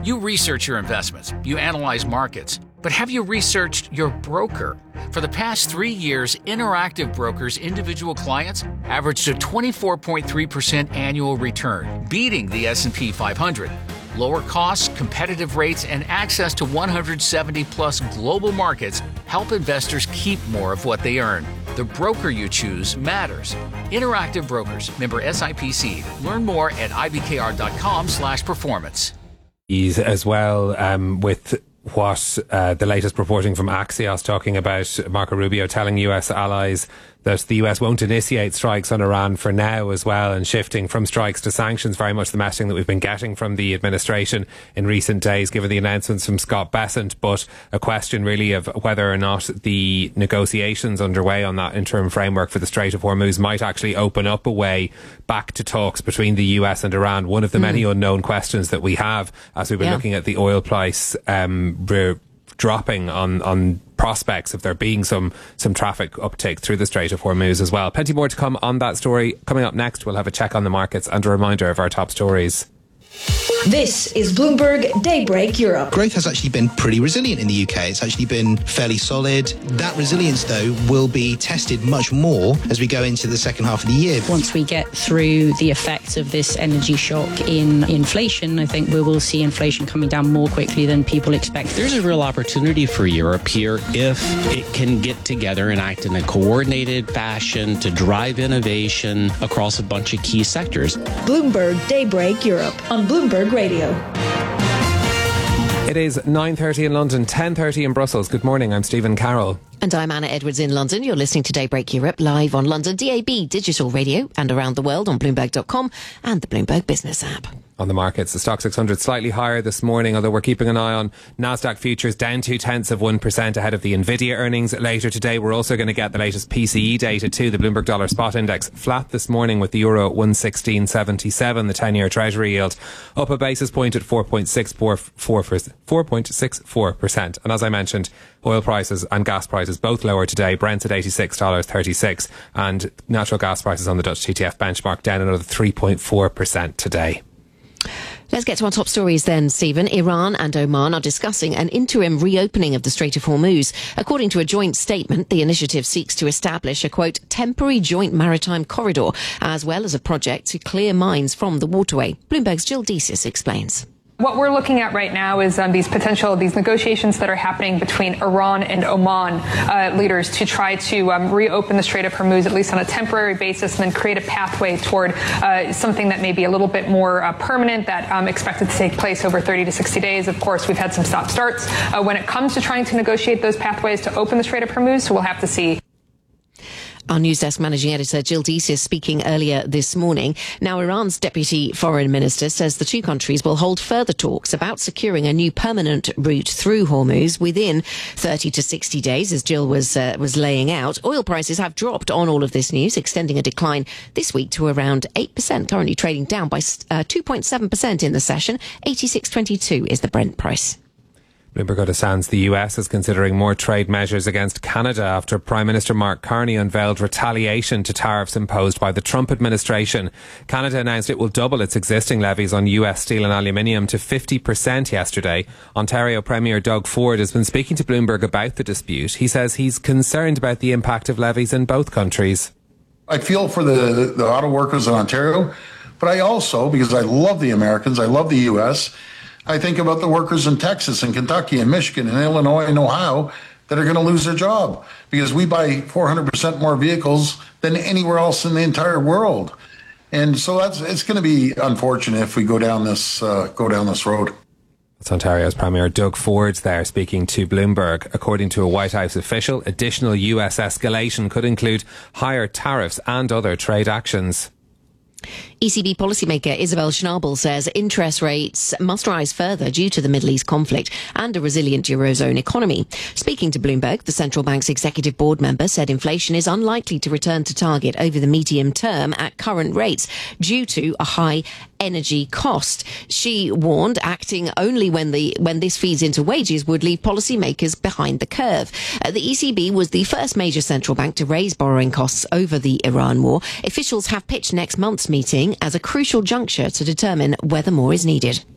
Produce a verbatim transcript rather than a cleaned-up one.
You research your investments, you analyze markets, but have you researched your broker? For the past three years, Interactive Brokers' individual clients averaged a twenty-four point three percent annual return, beating the S and P five hundred. Lower costs, competitive rates, and access to one hundred seventy plus global markets help investors keep more of what they earn. The broker you choose matters. Interactive Brokers, member S I P C. Learn more at ibkr.com slash performance. As well, um, with what uh, the latest reporting from Axios talking about Marco Rubio telling U S allies that the U S won't initiate strikes on Iran for now as well, and shifting from strikes to sanctions, very much the messaging that we've been getting from the administration in recent days, given the announcements from Scott Bessent. But a question really of whether or not the negotiations underway on that interim framework for the Strait of Hormuz might actually open up a way back to talks between the U S and Iran. One of the mm. many unknown questions that we have as we've been yeah. looking at the oil price um, re- dropping on, on prospects of there being some some traffic uptake through the Strait of Hormuz as well. Plenty more to come on that story. Coming up next, we'll have a check on the markets and a reminder of our top stories. This is Bloomberg Daybreak Europe. Growth has actually been pretty resilient in the U K. It's actually been fairly solid. That resilience, though, will be tested much more as we go into the second half of the year. Once we get through the effects of this energy shock in inflation, I think we will see inflation coming down more quickly than people expect. There's a real opportunity for Europe here if it can get together and act in a coordinated fashion to drive innovation across a bunch of key sectors. Bloomberg Daybreak Europe on Bloomberg Radio. It is nine thirty in London, ten thirty in Brussels. Good morning, I'm Stephen Carroll. And I'm Anna Edwards in London. You're listening to Daybreak Europe live on London D A B digital radio and around the world on Bloomberg dot com and the Bloomberg Business app. On the markets, the Stock six hundred slightly higher this morning, although we're keeping an eye on Nasdaq futures down two tenths of one percent ahead of the Nvidia earnings later today. We're also going to get the latest P C E data too. The Bloomberg Dollar Spot Index flat this morning with the euro at one sixteen seventy-seven. The ten-year Treasury yield up a basis point at four point six four percent. And as I mentioned, oil prices and gas prices both lower today. Brent's at eighty-six dollars thirty-six and natural gas prices on the Dutch T T F benchmark down another three point four percent today. Let's get to our top stories then, Stephen. Iran and Oman are discussing an interim reopening of the Strait of Hormuz. According to a joint statement, the initiative seeks to establish a, quote, temporary joint maritime corridor, as well as a project to clear mines from the waterway. Bloomberg's Jill Desis explains. What we're looking at right now is um, these potential, these negotiations that are happening between Iran and Oman uh, leaders to try to um, reopen the Strait of Hormuz, at least on a temporary basis, and then create a pathway toward uh, something that may be a little bit more uh, permanent, that um, expected to take place over thirty to sixty days. Of course, we've had some stop-starts uh, when it comes to trying to negotiate those pathways to open the Strait of Hormuz, so we'll have to see. Our News Desk Managing Editor Jill Desis speaking earlier this morning. Now, Iran's Deputy Foreign Minister says the two countries will hold further talks about securing a new permanent route through Hormuz within thirty to sixty days, as Jill was uh, was laying out. Oil prices have dropped on all of this news, extending a decline this week to around eight percent, currently trading down by uh, two point seven percent in the session. eighty-six twenty-two is the Brent price. Bloomberg understands the U S is considering more trade measures against Canada after Prime Minister Mark Carney unveiled retaliation to tariffs imposed by the Trump administration. Canada announced it will double its existing levies on U S steel and aluminium to fifty percent yesterday. Ontario Premier Doug Ford has been speaking to Bloomberg about the dispute. He says he's concerned about the impact of levies in both countries. I feel for the, the auto workers in Ontario, but I also, because I love the Americans, I love the U S, I think about the workers in Texas and Kentucky and Michigan and Illinois and Ohio that are going to lose their job because we buy four hundred percent more vehicles than anywhere else in the entire world. And so that's it's going to be unfortunate if we go down this uh, go down this road. That's Ontario's Premier Doug Ford there speaking to Bloomberg. According to a White House official, additional U S escalation could include higher tariffs and other trade actions. E C B policymaker Isabel Schnabel says interest rates must rise further due to the Middle East conflict and a resilient Eurozone economy. Speaking to Bloomberg, the central bank's executive board member said inflation is unlikely to return to target over the medium term at current rates due to a high energy cost. She warned acting only when the when this feeds into wages would leave policymakers behind the curve. Uh, the E C B was the first major central bank to raise borrowing costs over the Iran war. Officials have pitched next month's meeting as a crucial juncture to determine whether more is needed.